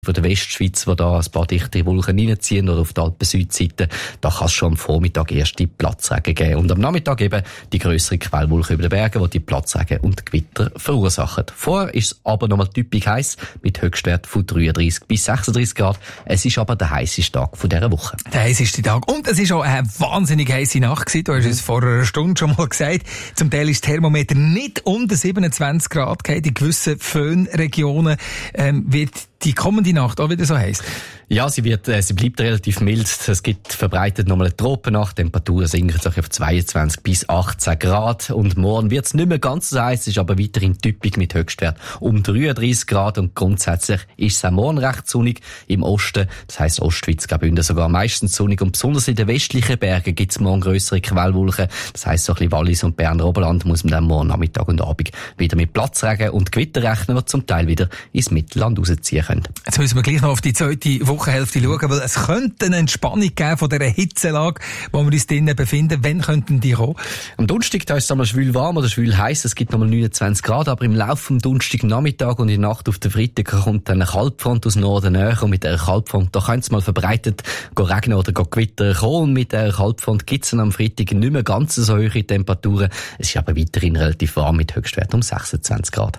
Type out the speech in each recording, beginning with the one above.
von der Westschweiz, wo da ein paar dichtere Wolken reinziehen, oder auf der Alpen-Südseite, da kann es schon am Vormittag erste Platzregen geben. Und am Nachmittag eben die grössere Quellwolke über den Bergen, die die Platzregen und Gewitter verursachen. Vorher ist es aber nochmal typisch heiß, mit Höchstwert von 33 bis 36 Grad. Es ist aber der heisseste Tag von dieser Woche. Der heisseste Tag. Und es ist auch eine wahnsinnig heisse Nacht gewesen. Du hast es vor einer Stunde schon mal gesagt. Zum Teil ist das Thermometer nicht unter 27 Grad gegangen. In gewissen Föhnregionen wird die kommende Nacht auch wieder so heiß. Ja, sie bleibt relativ mild. Es gibt verbreitet nochmal eine Tropennacht. Temperaturen sinken sich auf 22 bis 18 Grad. Und morgen wird es nicht mehr ganz so heiß, ist aber weiterhin typisch mit Höchstwert um 33 Grad. Und grundsätzlich ist es auch morgen recht sonnig im Osten. Das heisst, Ostschweiz, Graubünden sogar meistens sonnig. Und besonders in den westlichen Bergen gibt es morgen grössere Quellwolken. Das heisst, so ein bisschen Wallis und Berner Oberland muss man dann morgen Nachmittag und Abend wieder mit Platzregen und Gewitter rechnen, die zum Teil wieder ins Mittelland rausziehen können. Jetzt müssen wir gleich noch auf die zweite Wochenhälfte schauen, weil es könnte eine Entspannung geben von dieser Hitzelage, wo wir uns drinnen befinden. Wann könnten die kommen? Am Donnerstag, da ist es einmal schwül warm oder schwül heiß. Es gibt nochmal 29 Grad, aber im Laufe vom Donnerstagnachmittag und in der Nacht auf den Freitag kommt dann eine Kaltfront aus Norden näher. Und mit dieser Kaltfront, da könnte es mal verbreitet regnen oder Gewitter kommen. Und mit dieser Kaltfront gibt es dann am Freitag nicht mehr ganz so hohe Temperaturen. Es ist aber weiterhin relativ warm mit Höchstwert um 26 Grad.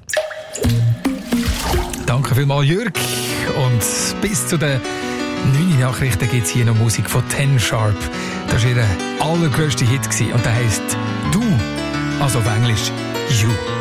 Danke vielmals, Jürg. Und bis zu den 9 Nachrichten gibt es hier noch Musik von Ten Sharp. Das war ihr allergrösster Hit und der heisst «Du», also auf Englisch «You».